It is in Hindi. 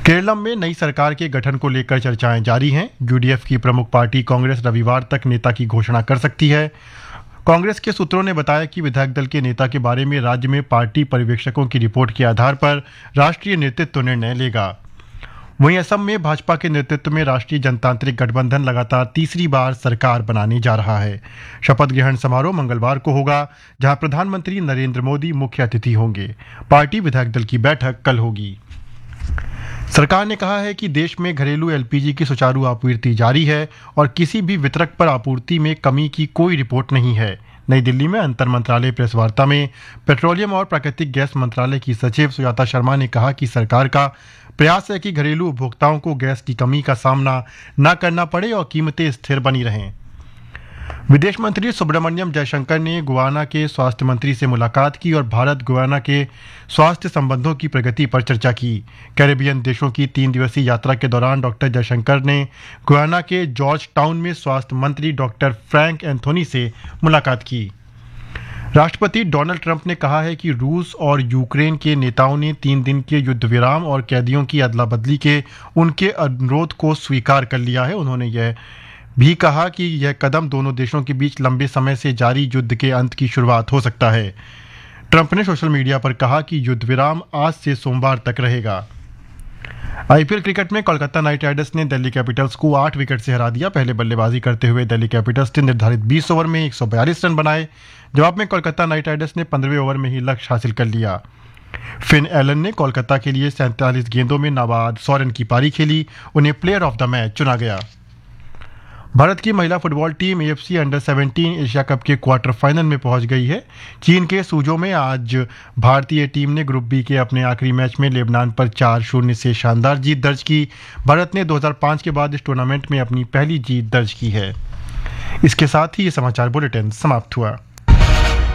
केरलम में नई सरकार के गठन को लेकर चर्चाएं जारी हैं। यूडीएफ की प्रमुख पार्टी कांग्रेस रविवार तक नेता की घोषणा कर सकती है। कांग्रेस के सूत्रों ने बताया कि विधायक दल के नेता के बारे में राज्य में पार्टी पर्यवेक्षकों की रिपोर्ट के आधार पर राष्ट्रीय नेतृत्व निर्णय लेगा। वहीं असम में भाजपा के नेतृत्व में राष्ट्रीय जनतांत्रिक गठबंधन लगातार तीसरी बार सरकार बनाने जा रहा है। शपथ ग्रहण समारोह मंगलवार को होगा, जहां प्रधानमंत्री नरेंद्र मोदी मुख्य अतिथि होंगे। पार्टी विधायक दल की बैठक कल होगी। सरकार ने कहा है कि देश में घरेलू एलपीजी की सुचारू आपूर्ति जारी है और किसी भी वितरक पर आपूर्ति में कमी की कोई रिपोर्ट नहीं है। नई दिल्ली में अंतर मंत्रालय प्रेस वार्ता में पेट्रोलियम और प्राकृतिक गैस मंत्रालय की सचिव सुजाता शर्मा ने कहा कि सरकार का प्रयास है कि घरेलू उपभोक्ताओं को गैस की कमी का सामना न करना पड़े और कीमतें स्थिर बनी रहें। विदेश मंत्री सुब्रमण्यम जयशंकर ने गुयाना के स्वास्थ्य मंत्री से मुलाकात की और भारत गुयाना के स्वास्थ्य संबंधों की प्रगति पर चर्चा की। कैरेबियन देशों की 3 दिवसीय यात्रा के दौरान डॉक्टर जयशंकर ने गुयाना के जॉर्ज टाउन में स्वास्थ्य मंत्री डॉक्टर फ्रैंक एंथोनी से मुलाकात की। राष्ट्रपति डोनाल्ड ट्रंप ने कहा है कि रूस और यूक्रेन के नेताओं ने 3 दिन के युद्ध विराम और कैदियों की अदला बदली के उनके अनुरोध को स्वीकार कर लिया है। उन्होंने यह भी कहा कि यह कदम दोनों देशों के बीच लंबे समय से जारी युद्ध के अंत की शुरुआत हो सकता है। ट्रंप ने सोशल मीडिया पर कहा कि युद्ध विराम आज से सोमवार तक रहेगा। आईपीएल क्रिकेट में कोलकाता नाइट राइडर्स ने दिल्ली कैपिटल्स को 8 विकेट से हरा दिया। पहले बल्लेबाजी करते हुए दिल्ली कैपिटल्स ने निर्धारित 20 ओवर में 142 रन बनाए। जवाब में कोलकाता नाइट राइडर्स ने 15वें ओवर में ही लक्ष्य हासिल कर लिया। फिन एलन ने कोलकाता के लिए 47 गेंदों में नाबाद 100 रन की पारी खेली। उन्हें प्लेयर ऑफ द मैच चुना गया। भारत की महिला football team AFC under 17 Asia cup के क्वार्टर फाइनल में पहुंच गई है। चीन के सूजो में आज भारतीय टीम ने ग्रुप बी के अपने आखिरी मैच में लेबनान पर 4-0 से शानदार जीत दर्ज की। भारत ने 2005 के बाद इस टूर्नामेंट में अपनी पहली जीत दर्ज की है। इसके साथ ही ये समाचार बुलेटिन समाप्त हुआ।